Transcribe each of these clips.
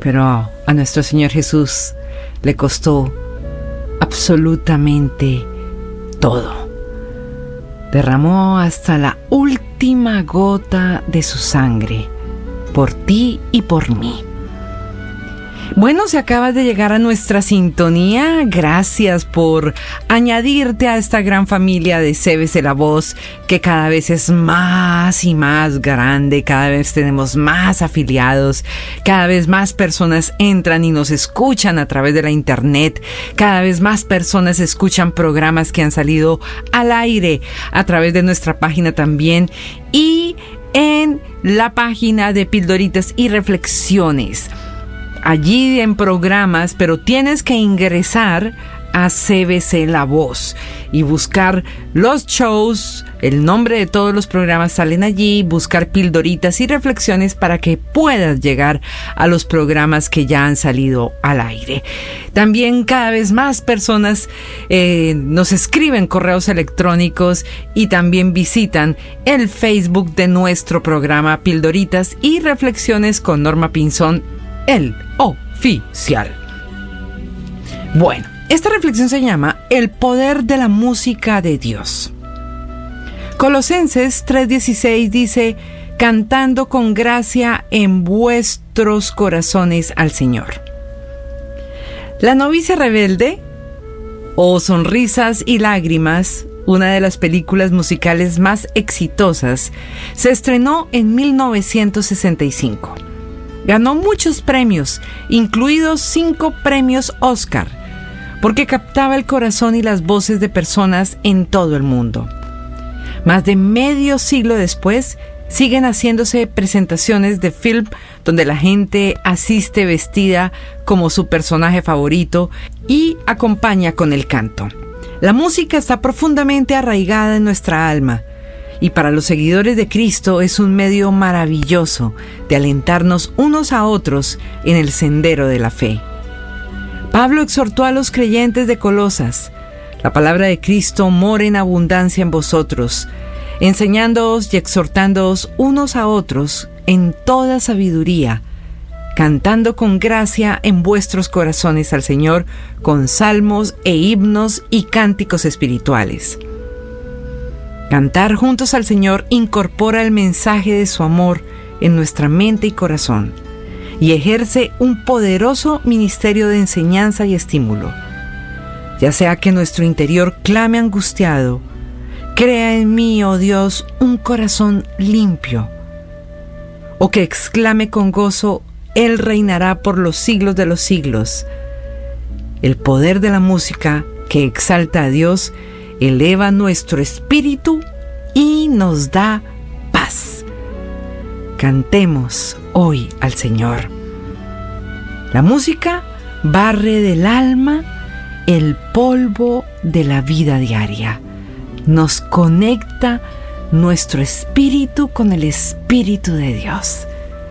Pero a nuestro Señor Jesús le costó absolutamente todo. Derramó hasta la última gota de su sangre por ti y por mí. Bueno, si acabas de llegar a nuestra sintonía, gracias por añadirte a esta gran familia de CBC La Voz, que cada vez es más y más grande, cada vez tenemos más afiliados, cada vez más personas entran y nos escuchan a través de la internet, cada vez más personas escuchan programas que han salido al aire a través de nuestra página también y en la página de Pildoritas y Reflexiones. Allí en programas, pero tienes que ingresar a CBC La Voz y buscar los shows, el nombre de todos los programas salen allí, buscar Pildoritas y Reflexiones para que puedas llegar a los programas que ya han salido al aire. También cada vez más personas nos escriben correos electrónicos y también visitan el Facebook de nuestro programa Pildoritas y Reflexiones con Norma Pinzón, el oficial. Bueno, esta reflexión se llama El poder de la música de Dios. Colosenses 3:16 dice: cantando con gracia en vuestros corazones al Señor. La novicia rebelde o Sonrisas y lágrimas, una de las películas musicales más exitosas, se estrenó en 1965. Ganó muchos premios, incluidos 5 premios Oscar, porque captaba el corazón y las voces de personas en todo el mundo. Más de medio siglo después, siguen haciéndose presentaciones de film donde la gente asiste vestida como su personaje favorito y acompaña con el canto. La música está profundamente arraigada en nuestra alma, y para los seguidores de Cristo es un medio maravilloso de alentarnos unos a otros en el sendero de la fe. Pablo exhortó a los creyentes de Colosas: la palabra de Cristo mora en abundancia en vosotros, enseñándoos y exhortándoos unos a otros en toda sabiduría, cantando con gracia en vuestros corazones al Señor con salmos e himnos y cánticos espirituales. Cantar juntos al Señor incorpora el mensaje de su amor en nuestra mente y corazón y ejerce un poderoso ministerio de enseñanza y estímulo. Ya sea que nuestro interior clame angustiado: crea en mí, oh Dios, un corazón limpio, o que exclame con gozo: Él reinará por los siglos de los siglos. El poder de la música que exalta a Dios eleva nuestro espíritu y nos da paz. Cantemos hoy al Señor. La música barre del alma el polvo de la vida diaria. Nos conecta nuestro espíritu con el Espíritu de Dios.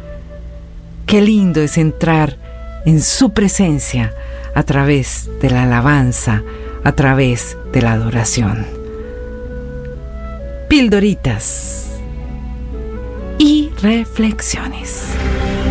Qué lindo es entrar en su presencia a través de la alabanza, a través de la adoración. Pildoritas y reflexiones.